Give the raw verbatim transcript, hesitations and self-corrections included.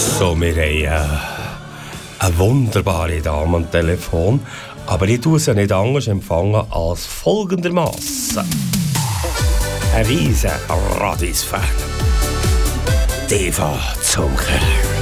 So, wir haben äh, eine wunderbare Dame am Telefon, aber ich tue sie nicht anders empfangen als folgendermaßen. Ein riesen Radis-Fan. Eva Zumker.